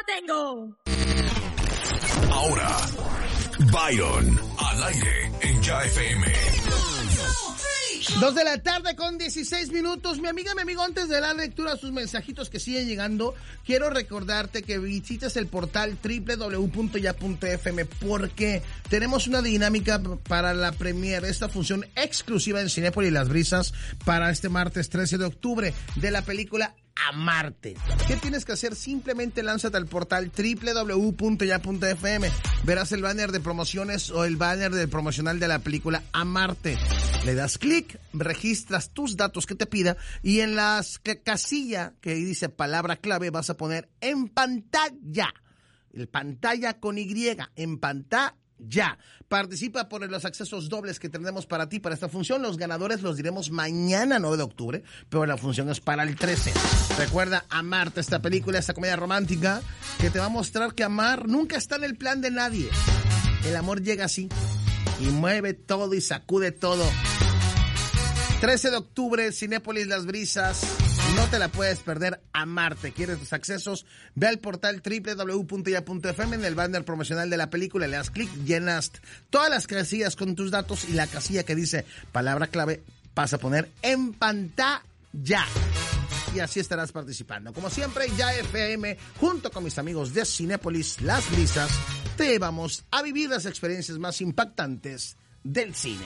tengo. Ahora, Byron, al aire en Ya FM. 2 de la tarde con 16 minutos. Mi amiga, mi amigo, antes de dar lectura a sus mensajitos que siguen llegando, quiero recordarte que visites el portal www.ya.fm porque tenemos una dinámica para la premiere, esta función exclusiva en Cinépolis Las Brisas para este martes 13 de octubre de la película Amarte. ¿Qué tienes que hacer? Simplemente lánzate al portal www.ya.fm. Verás el banner de promociones o el banner del promocional de la película Amarte. Le das clic, registras tus datos que te pida y en la casilla que dice palabra clave vas a poner en pantalla. El pantalla con Y, en pantalla. Ya, participa por los accesos dobles que tendremos para ti para esta función. Los ganadores los diremos mañana 9 de octubre, pero la función es para el 13. Recuerda Amarte, esta película, esta comedia romántica que te va a mostrar que amar nunca está en el plan de nadie. El amor llega así y mueve todo y sacude todo. 13 de octubre, Cinépolis Las Brisas. No te la puedes perder, Amarte. ¿Quieres tus accesos? Ve al portal www.ya.fm en el banner promocional de la película, le das clic, llenas todas las casillas con tus datos y la casilla que dice palabra clave vas a poner en pantalla. Y así estarás participando. Como siempre, Ya FM, junto con mis amigos de Cinépolis Las Brisas, te llevamos a vivir las experiencias más impactantes del cine.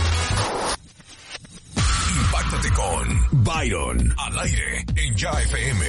Impáctate con Byron, al aire en Ya FM.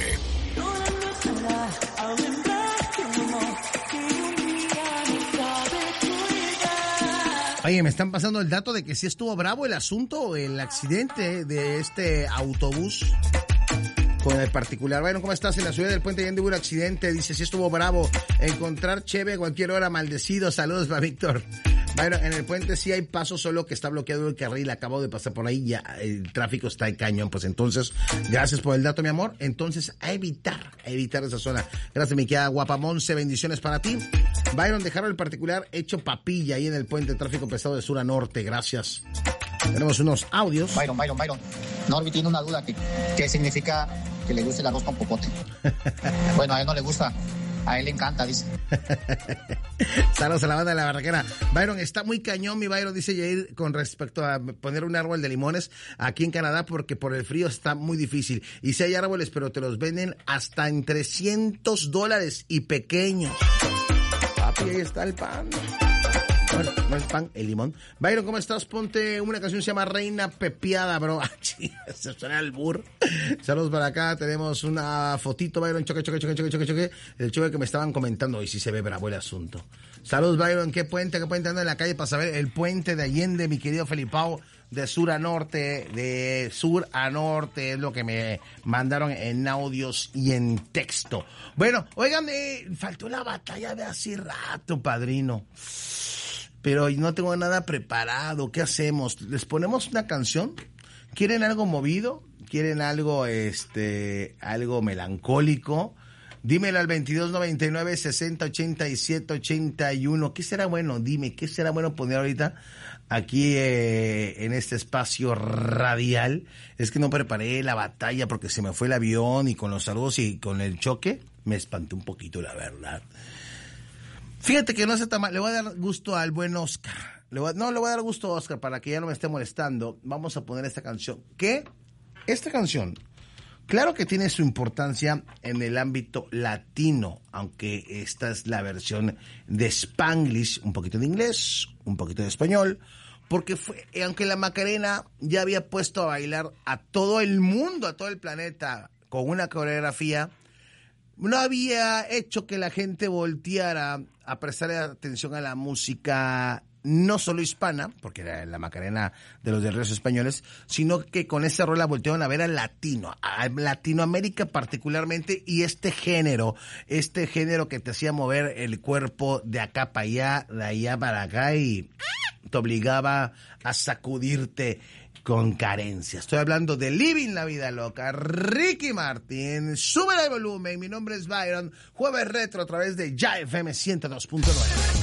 Oye, me están pasando el dato de que sí estuvo bravo el asunto, el accidente de este autobús con el particular. Bueno, ¿cómo estás? En la ciudad del Puente ya hubo un accidente, dice, sí estuvo bravo. Encontrar cheve a cualquier hora, maldecido. Saludos para Víctor. Bueno, en el puente sí hay paso, solo que está bloqueado el carril. Acabo de pasar por ahí, ya el tráfico está de cañón. Pues entonces, gracias por el dato, mi amor. Entonces, a evitar esa zona. Gracias, mi querida Guapamonce, bendiciones para ti. Byron, dejaron el particular hecho papilla ahí en el puente, tráfico pesado de sur a norte. Gracias. Tenemos unos audios. Byron. Norby tiene una duda. ¿Qué significa que le guste el arroz con popote? Bueno, a él no le gusta. A él le encanta, dice. Saludos a la banda de la Barraquera. Byron, está muy cañón, mi Byron, dice Jair, con respecto a poner un árbol de limones aquí en Canadá, porque por el frío está muy difícil. Y si hay árboles, pero te los venden hasta en $300 y pequeños. Papi, ahí está el pan. Bueno, no el pan, el limón. Byron, ¿cómo estás? Ponte una canción que se llama Reina Pepiada, bro. Se suena el burro. Saludos para acá. Tenemos una fotito, Byron. Choque. El choque que me estaban comentando. Hoy sí se ve bravo el asunto. Saludos, Byron. ¿Qué puente ando en la calle para saber? El puente de Allende, mi querido Felipao. De sur a norte, es lo que me mandaron en audios y en texto. Bueno, oigan, faltó la batalla de hace rato, padrino. Pero no tengo nada preparado. ¿Qué hacemos? ¿Les ponemos una canción? ¿Quieren algo movido? ¿Quieren algo, algo melancólico? Dímelo al 2299-6087-81. ¿Qué será bueno? Dime, ¿qué será bueno poner ahorita aquí en este espacio radial? Es que no preparé la batalla porque se me fue el avión y con los saludos y con el choque me espanté un poquito, la verdad. Fíjate que no se está mal. Le voy a dar gusto al buen Oscar. Le voy a dar gusto a Oscar para que ya no me esté molestando. Vamos a poner esta canción. ¿Qué? Esta canción, claro que tiene su importancia en el ámbito latino, aunque esta es la versión de Spanglish, un poquito de inglés, un poquito de español, porque aunque la Macarena ya había puesto a bailar a todo el mundo, a todo el planeta, con una coreografía, no había hecho que la gente volteara a prestarle atención a la música no solo hispana, porque era la Macarena de los Ríos españoles, sino que con esa rola voltearon a ver al latino, a Latinoamérica particularmente, y este género que te hacía mover el cuerpo de acá para allá, de allá para acá, y te obligaba a sacudirte con carencia. Estoy hablando de Living la Vida Loca. Ricky Martin, sube el volumen. Mi nombre es Byron. Jueves retro a través de Ya FM 102.9.